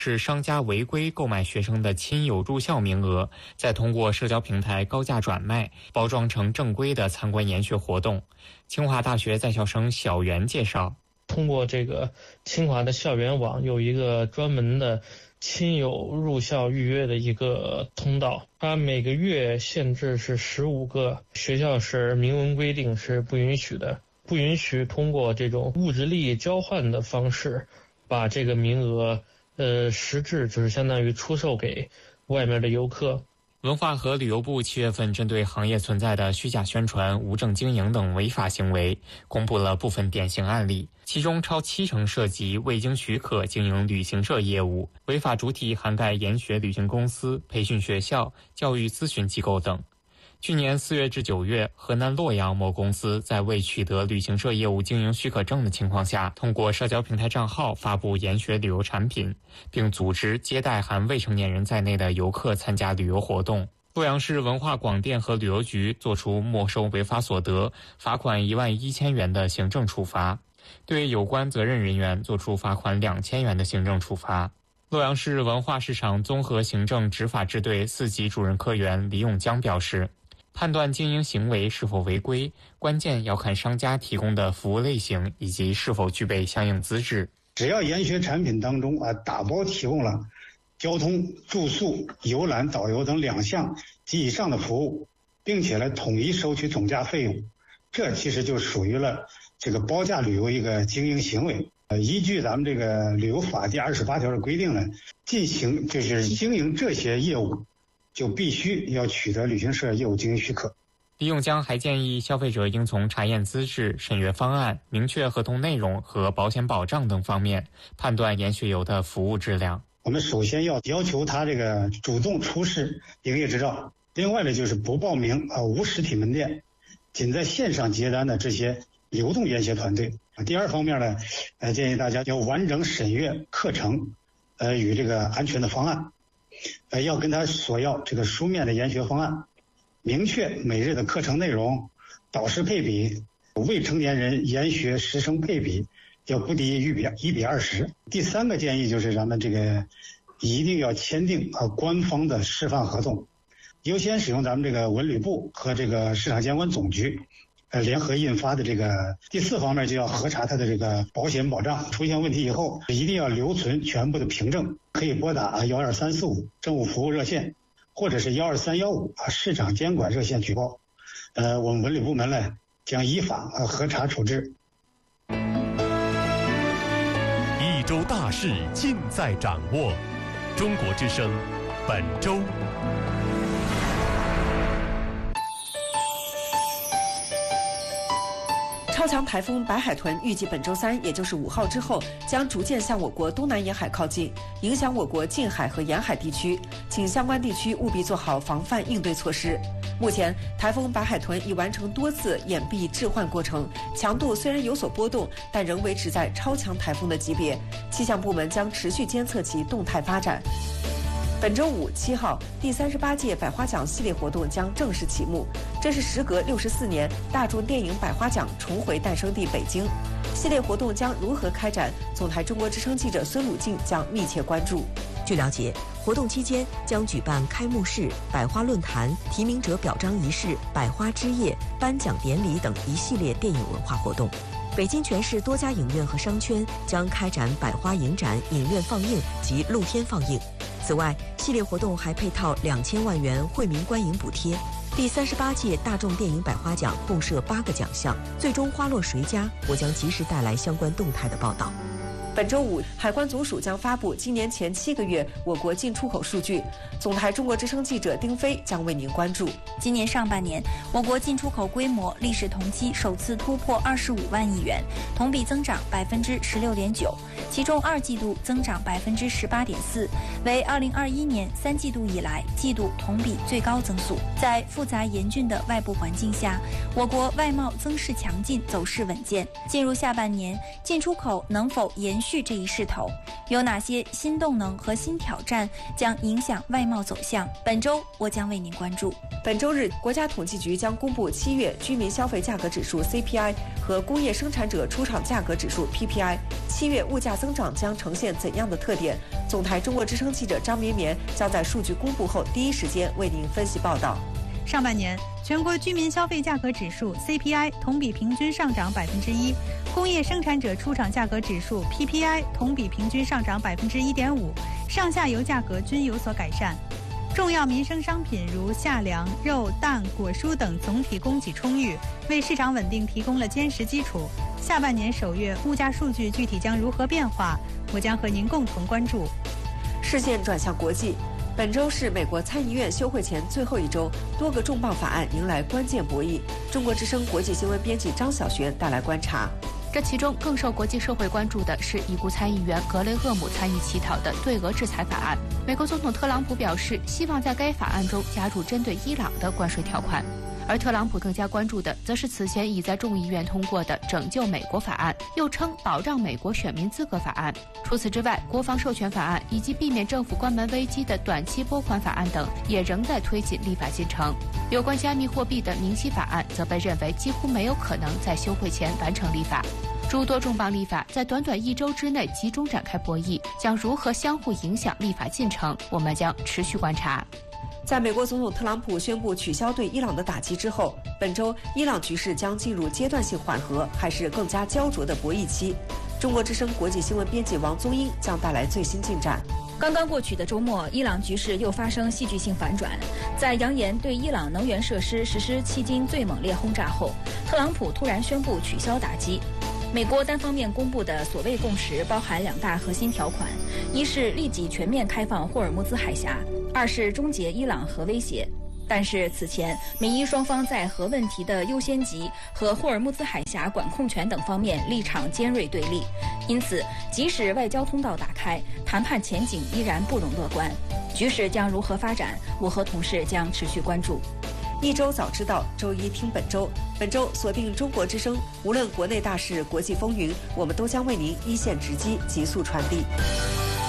是商家违规购买学生的亲友入校名额，再通过社交平台高价转卖，包装成正规的参观研学活动。清华大学在校生小袁介绍， 通过这个清华的校园网有一个专门的亲友入校预约的一个通道，它每个月限制是15个，学校是明文规定是不允许的，不允许通过这种物质利益交换的方式把这个名额实质就是相当于出售给外面的游客。 文化和旅游部7月份针对行业存在的虚假宣传、无证经营等违法行为，公布了部分典型案例，其中超70%涉及未经许可经营旅行社业务，违法主体涵盖研学旅行公司、培训学校、教育咨询机构等。去年4月至9月，河南洛阳某公司在未取得旅行社业务经营许可证的情况下，通过社交平台账号发布研学旅游产品，并组织接待含未成年人在内的游客参加旅游活动。洛阳市文化广电和旅游局作出没收违法所得、罚款11000元的行政处罚，对有关责任人员作出罚款2000元的行政处罚。洛阳市文化市场综合行政执法支队4级主任科员李永江表示，判断经营行为是否违规，关键要看商家提供的服务类型以及是否具备相应资质。 只要研学产品当中打包提供了交通、住宿、游览、导游等2项及以上的服务，并且统一收取总价费用，这其实就属于了这个包价旅游一个经营行为。依据咱们这个旅游法第28条的规定呢，进行就是经营这些业务，就必须要取得旅行社业务经营许可。 李永江还建议消费者应从查验资质、审阅方案、明确合同内容和保险保障等方面判断研学游的服务质量。 我们首先要求他这个主动出示营业执照，另外呢就是不报名无实体门店，仅在线上接单的这些流动研学团队。第二方面呢，建议大家要完整审阅课程，与这个安全的方案，要跟他索要这个书面的研学方案，明确每日的课程内容、导师配比、未成年人研学师生配比要不低于1:20。第三个建议就是咱们这个一定要签订官方的示范合同，优先使用咱们这个文旅部和这个市场监管总局联合印发的这个。第4方面就要核查它的这个保险保障，出现问题以后一定要留存全部的凭证，可以拨打12345政务服务热线，或者是12315市场监管热线举报。我们文旅部门呢将依法核查处置。 一周大事尽在掌握，中国之声本周。 超强台风白海豚预计本周3，也就是5号之后，将逐渐向我国东南沿海靠近，影响我国近海和沿海地区，请相关地区务必做好防范应对措施。目前，台风白海豚已完成多次掩蔽置换过程，强度虽然有所波动，但仍维持在超强台风的级别。气象部门将持续监测其动态发展。本周5 7号，第38届百花奖系列活动将正式启幕。这是时隔64年，大众电影百花奖重回诞生地北京。系列活动将如何开展？总台中国之声记者孙鲁静将密切关注。 据了解，活动期间将举办开幕式、百花论坛、提名者表彰仪式、百花之夜、颁奖典礼等一系列电影文化活动。北京全市多家影院和商圈将开展百花影展、影院放映及露天放映。此外，系列活动还配套2000万元惠民观影补贴。第38届大众电影百花奖共设8个奖项，最终花落谁家，我将及时带来相关动态的报道。 本周5，海关总署将发布今年前7个月我国进出口数据。总台中国之声记者丁飞将为您关注。 今年上半年，我国进出口规模历史同期首次突破25万亿元，同比增长16.9%，其中2季度增长18.4%，为2021年3季度以来季度同比最高增速。在复杂严峻的外部环境下，我国外贸增势强劲，走势稳健。进入下半年，进出口能否延续这一势头？有哪些新动能和新挑战将影响外贸走向？本周我将为您关注。 本周日，国家统计局将公布7月居民消费价格指数 CPI 和工业生产者出厂价格指数 PPI。7月物价增长将呈现怎样的特点？总台中国之声记者张绵绵将在数据公布后第一时间为您分析报道。 上半年，全国居民消费价格指数 CPI 同比平均上涨1%，工业生产者出厂价格指数 PPI 同比平均上涨1.5%，上下游价格均有所改善。重要民生商品如夏粮、肉、蛋、果蔬等总体供给充裕，为市场稳定提供了坚实基础。下半年首月物价数据具体将如何变化？我将和您共同关注。 视线转向国际。本周是美国参议院休会前最后一周，多个重磅法案迎来关键博弈。中国之声国际新闻编辑张晓璇带来观察。 这其中更受国际社会关注的是已故参议员格雷厄姆参与起草的对俄制裁法案。美国总统特朗普表示，希望在该法案中加入针对伊朗的关税条款。而特朗普更加关注的，则是此前已在众议院通过的《拯救美国法案》，又称《保障美国选民资格法案》。除此之外，国防授权法案以及避免政府关门危机的短期拨款法案等，也仍在推进立法进程。有关加密货币的明晰法案，则被认为几乎没有可能在休会前完成立法。诸多重磅立法在短短1周之内集中展开博弈，将如何相互影响立法进程，我们将持续观察。 在美国总统特朗普宣布取消对伊朗的打击之后，本周伊朗局势将进入阶段性缓和，还是更加焦灼的博弈期？中国之声国际新闻编辑王宗英将带来最新进展。 刚刚过去的周末，伊朗局势又发生戏剧性反转。在扬言对伊朗能源设施实施迄今最猛烈轰炸后，特朗普突然宣布取消打击。美国单方面公布的所谓共识包含2大核心条款：一是立即全面开放霍尔木兹海峡；2是终结伊朗核威胁。但是此前，美伊双方在核问题的优先级和霍尔木兹海峡管控权等方面立场尖锐对立，因此即使外交通道打开，谈判前景依然不容乐观。局势将如何发展，我和同事将持续关注。 一周早知道，周一听本周。本周锁定中国之声，无论国内大事、国际风云，我们都将为您一线直击，急速传递。